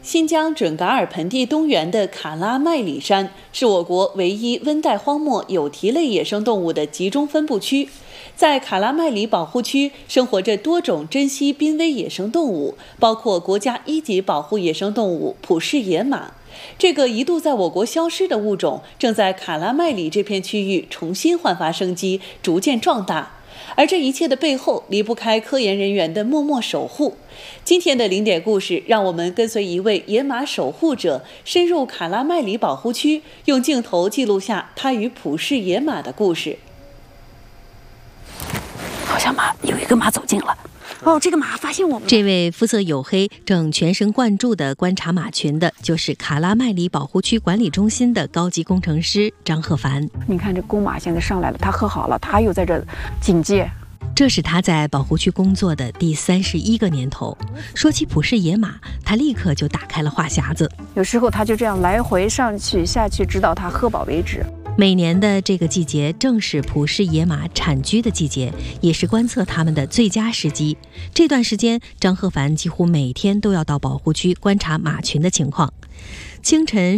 新疆准噶尔盆地东缘的卡拉麦里山是我国唯一温带荒漠有蹄类野生动物的集中分布区。在卡拉麦里保护区生活着多种珍稀濒危野生动物，包括国家1级保护野生动物普氏野马。这个一度在我国消失的物种，正在卡拉麦里这片区域重新焕发生机，逐渐壮大。而这一切的背后，离不开科研人员的默默守护。今天的零点故事，让我们跟随一位野马守护者，深入卡拉麦里保护区，用镜头记录下他与普氏野马的故事。 好像有一个马走近了。哦，这个马发现我们。 这位肤色黝黑、正全神贯注地观察马群的，就是卡拉麦里保护区管理中心的高级工程师张鹤凡。 你看，这公马现在上来了，他喝好了，他又在这警戒。 这是他在保护区工作的第31个年头。说起普氏野马，他立刻就打开了话匣子。 有时候他就这样来回上去下去，直到他喝饱为止。 每年的这个季节正是普氏野马产居的季节，也是观测它们的最佳时机。这段时间，张鹤凡几乎每天都要到保护区观察马群的情况。清晨